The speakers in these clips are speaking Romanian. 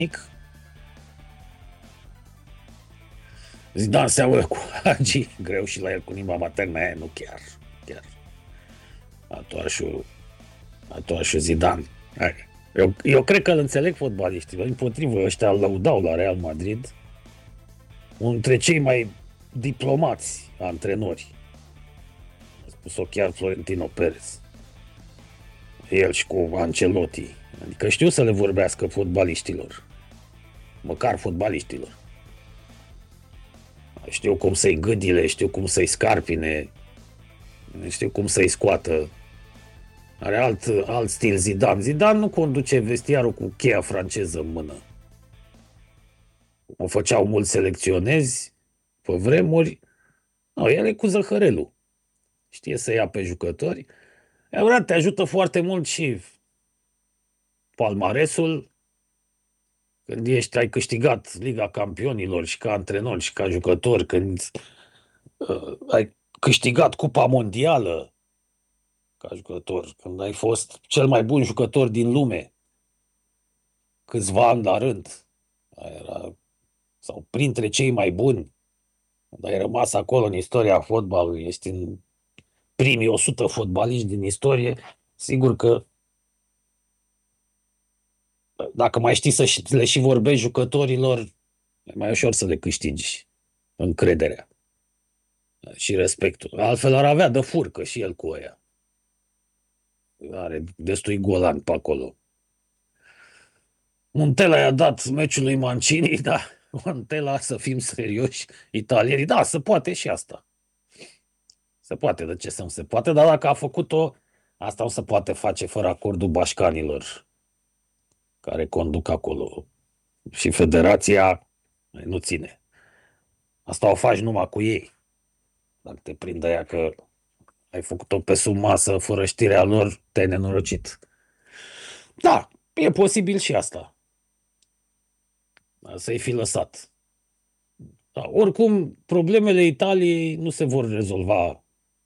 Zidane seamănă cu Hagi, greu și la el cu limba maternă, nu chiar. Atoarșul Zidane. Eu cred că îl înțeleg fotbaliștii, împotrivă ăștia îl lăudau la Real Madrid, unul dintre cei mai diplomați antrenori. A spus-o chiar Florentino Perez. El și cu Ancelotti. Adică știu să le vorbească fotbaliștilor. Măcar fotbaliștilor. Știu cum să-i gâdile, știu cum să-i scarpine, știu cum să-i scoată. Are alt stil Zidane. Zidane nu conduce vestiarul cu cheia franceză în mână. O făceau mulți selecționezi pe vremuri. No, el e cu zăhărelul. Știe să ia pe jucători. Adevărat, te ajută foarte mult și palmaresul. Când ai câștigat Liga Campionilor și ca antrenor și ca jucător, când ai câștigat Cupa Mondială ca jucător, când ai fost cel mai bun jucător din lume câțiva ani la rând, sau printre cei mai buni, când ai rămas acolo în istoria fotbalului, ești în primii 100 fotbaliști din istorie, sigur că dacă mai știi să le și vorbești jucătorilor, e mai ușor să le câștigi încrederea și respectul. Altfel ar avea de furcă și el cu ăia. Are destui golan pe acolo. Montella i-a dat meciul lui Mancini, da, Montella, să fim serioși, italienii, da, se poate și asta. Se poate, de ce să nu se poate, dar dacă a făcut-o, asta nu se poate face fără acordul bașcanilor care conduc acolo. Și federația nu ține. Asta o faci numai cu ei. Dacă te prinde ea că ai făcut-o pe sub masă, fără știrea lor, te-ai nenorocit. Da, e posibil și asta. Să-i fi lăsat. Da, oricum, problemele Italiei nu se vor rezolva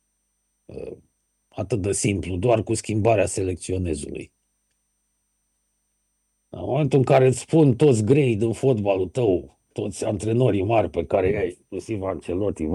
atât de simplu, doar cu schimbarea selecționezului. În momentul în care îți spun toți grei din fotbalul tău, toți antrenorii mari pe care i-ai, inclusiv Ancelotti,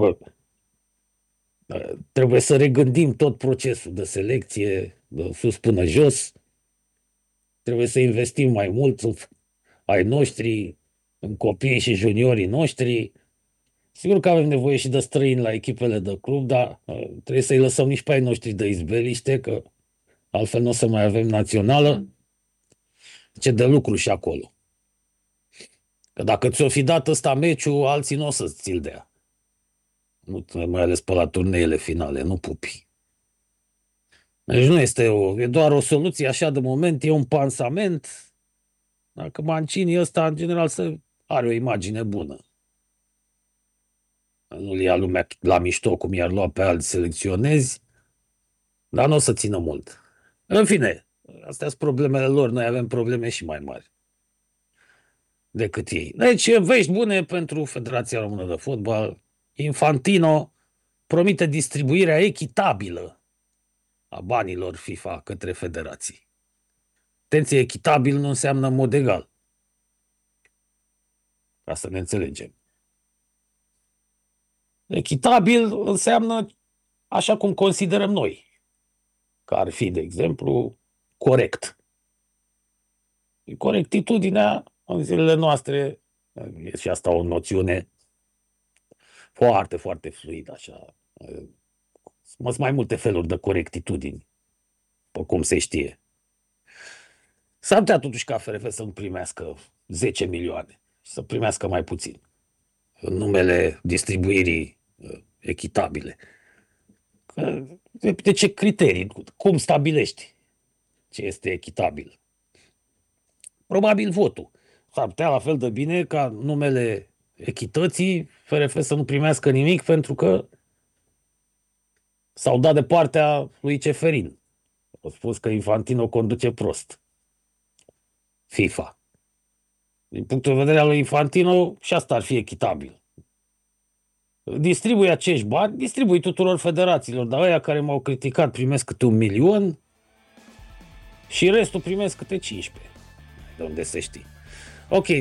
trebuie să regândim tot procesul de selecție, de sus până jos. Trebuie să investim mai mult ai noștri, în copiii și juniorii noștri. Sigur că avem nevoie și de străini la echipele de club, dar trebuie să-i lăsăm nici pe ai noștri de izbeliște, că altfel nu o să mai avem națională. Ce de lucru și acolo. Că dacă ți-o fi dat ăsta meciul, alții nu o să ți-l dea. Nu, mai ales pe la turneele finale, nu pupi. Deci nu este e doar o soluție așa de moment, e un pansament. Dacă Mancini ăsta, în general, are o imagine bună. Nu-l ia lumea la mișto cum i-ar lua pe alți selecționezi, dar nu o să țină mult. În fine, astea sunt problemele lor, noi avem probleme și mai mari decât ei. Deci, vești bune pentru Federația Română de Fotbal. Infantino promite distribuirea echitabilă a banilor FIFA către federații. Atenție, echitabil nu înseamnă în mod egal. Ca să ne înțelegem. Echitabil înseamnă așa cum considerăm noi, că ar fi, de exemplu, corect. Corectitudinea în zilele noastre e și asta o noțiune foarte, foarte fluidă, așa. Sunt mai multe feluri de corectitudini, pe cum se știe. S-ar putea totuși ca FRF să nu primească 10 milioane și să primească mai puțin în numele distribuirii echitabile. De ce criterii? Cum stabilești ce este echitabil? Probabil votul. S-ar putea la fel de bine ca numele echității FRF să nu primească nimic pentru că s-au dat de partea lui Ceferin. Au spus că Infantino conduce prost FIFA. Din punctul de vedere al lui Infantino, și asta ar fi echitabil. Distribui acești bani, distribui tuturor federațiilor, dar ăia care m-au criticat primesc câte 1 milion și restul primesc câte 15. De unde se știe. Ok,